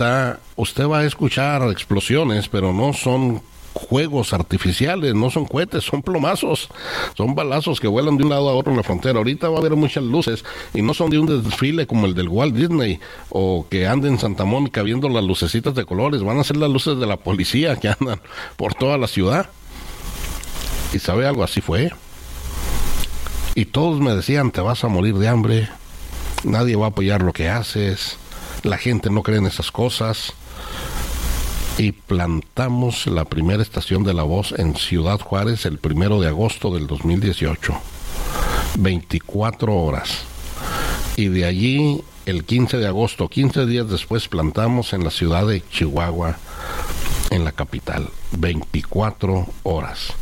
usted va a escuchar explosiones, pero no son juegos artificiales, no son cohetes, son plomazos, son balazos que vuelan de un lado a otro en la frontera. Ahorita va a haber muchas luces y no son de un desfile como el del Walt Disney o que ande en Santa Mónica viendo las lucecitas de colores, van a ser las luces de la policía que andan por toda la ciudad. Y sabe algo, así fue. Y todos me decían, te vas a morir de hambre, nadie va a apoyar lo que haces, la gente no cree en esas cosas. Y plantamos la primera estación de La Voz en Ciudad Juárez el 1 de agosto del 2018. 24 horas. Y de allí, el 15 de agosto, 15 días después, plantamos en la ciudad de Chihuahua, en la capital. 24 horas.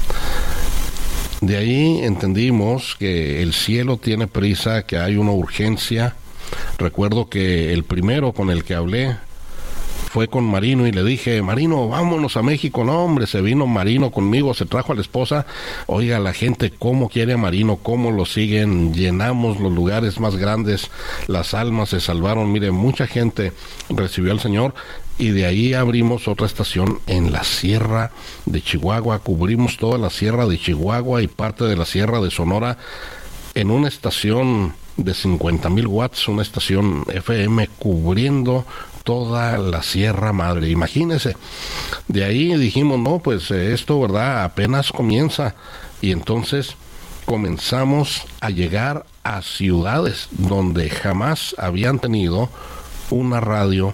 De ahí entendimos que el cielo tiene prisa, que hay una urgencia. Recuerdo que el primero con el que hablé fue con Marino y le dije, Marino, vámonos a México. No, hombre, se vino Marino conmigo, se trajo a la esposa. Oiga, la gente cómo quiere a Marino, cómo lo siguen, llenamos los lugares más grandes, las almas se salvaron. Mire, mucha gente recibió al Señor y de ahí abrimos otra estación en la Sierra de Chihuahua. Cubrimos toda la Sierra de Chihuahua y parte de la Sierra de Sonora en una estación de 50,000 watts, una estación FM cubriendo toda la Sierra Madre. Imagínense, de ahí dijimos, no, pues esto, ¿verdad?, apenas comienza. Y entonces comenzamos a llegar a ciudades donde jamás habían tenido una radio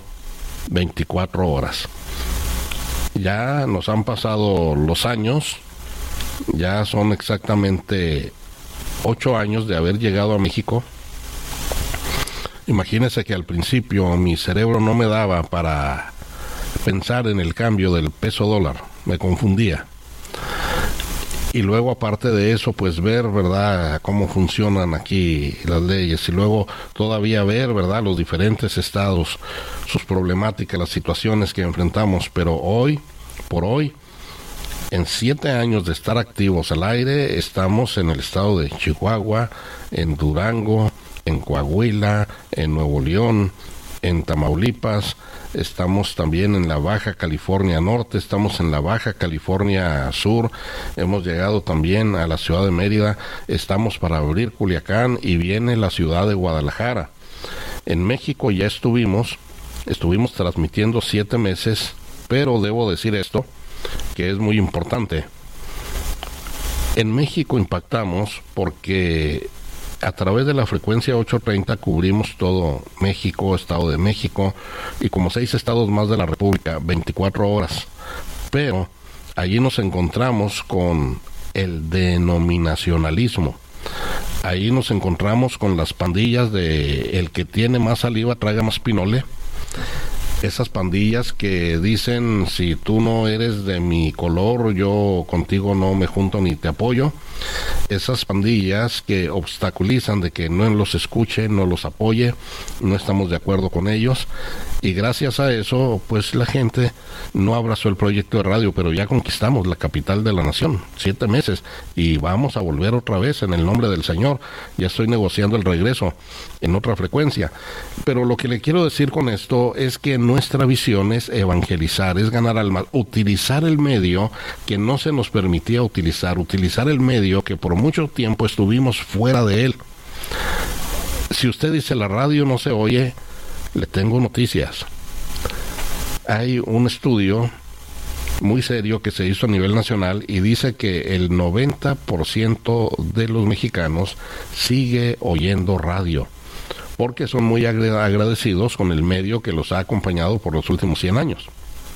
24 horas. Ya nos han pasado los años, ya son exactamente 8 años de haber llegado a México. Imagínense que al principio mi cerebro no me daba para pensar en el cambio del peso dólar, me confundía. Y luego aparte de eso, pues ver, ¿verdad?, cómo funcionan aquí las leyes y luego todavía ver, ¿verdad?, los diferentes estados, sus problemáticas, las situaciones que enfrentamos. Pero hoy, por hoy, en 7 años de estar activos al aire, estamos en el estado de Chihuahua, en Durango, en Coahuila, en Nuevo León, en Tamaulipas, estamos también en la Baja California Norte, estamos en la Baja California Sur, hemos llegado también a la ciudad de Mérida, estamos para abrir Culiacán y viene la ciudad de Guadalajara. En México ya estuvimos transmitiendo 7 meses, pero debo decir esto, que es muy importante. En México impactamos porque a través de la frecuencia 830 cubrimos todo México, Estado de México y como 6 estados más de la República, 24 horas. Pero allí nos encontramos con el denominacionalismo. Ahí nos encontramos con las pandillas de el que tiene más saliva traga más pinole. Esas pandillas que dicen, si tú no eres de mi color, yo contigo no me junto ni te apoyo. Esas pandillas que obstaculizan de que no los escuche, no los apoye, no estamos de acuerdo con ellos. Y gracias a eso, pues la gente no abrazó el proyecto de radio, pero ya conquistamos la capital de la nación, 7 meses, y vamos a volver otra vez en el nombre del Señor. Ya estoy negociando el regreso en otra frecuencia. Pero lo que le quiero decir con esto es que nuestra visión es evangelizar, es ganar almas, utilizar el medio que no se nos permitía utilizar el medio que por mucho tiempo estuvimos fuera de él. Si usted dice la radio no se oye, le tengo noticias. Hay un estudio muy serio que se hizo a nivel nacional y dice que el 90% de los mexicanos sigue oyendo radio, porque son muy agradecidos con el medio que los ha acompañado por los últimos 100 años.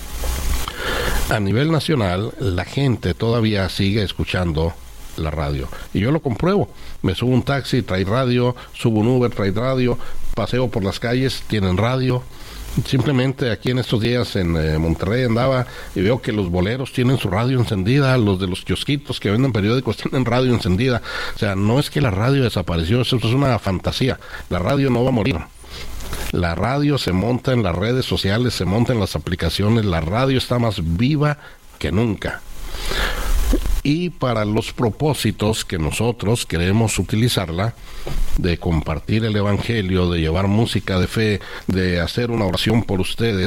A nivel nacional, la gente todavía sigue escuchando la radio. Y yo lo compruebo. Me subo un taxi, trae radio, subo un Uber, trae radio, paseo por las calles, tienen radio. Simplemente aquí en estos días en Monterrey andaba y veo que los boleros tienen su radio encendida, los de los kiosquitos que venden periódicos tienen radio encendida. O sea, no es que la radio desapareció, eso es una fantasía. La radio no va a morir. La radio se monta en las redes sociales, se monta en las aplicaciones, la radio está más viva que nunca. Y para los propósitos que nosotros queremos utilizarla, de compartir el evangelio, de llevar música de fe, de hacer una oración por ustedes,